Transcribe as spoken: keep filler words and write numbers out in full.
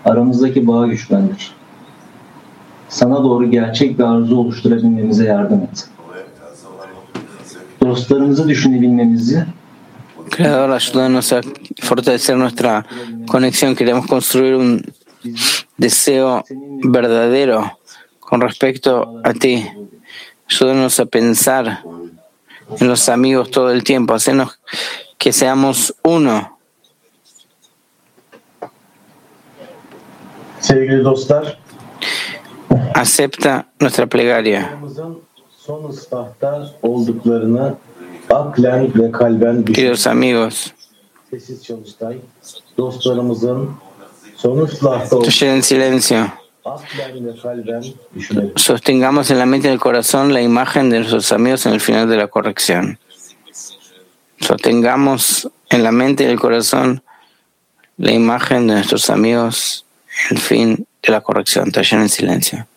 aramızdaki bağı güçlendir. Sana doğru gerçek bir arzu oluşturabilmemize yardım et. Dostlarımızı düşünebilmemizi, Creador, ayúdanos a fortalecer nuestra conexión. Queremos construir un deseo verdadero con respecto a ti. Ayúdanos a pensar en los amigos todo el tiempo. Hacernos que seamos uno. Sevgili dostlar, acepta nuestra plegaria. Son ıslahta olduklarını aklen ve kalben Queridos amigos, sessiz çalıştay, dostlarımızın son ıslahta estoy en silencio. aklen ve kalben düşünelim. Sostengamos en la mente y en el corazón la imagen de nuestros amigos en el final de la corrección. Sostengamos en la mente y el corazón la imagen de nuestros amigos en el fin de la corrección. Taller en silencio.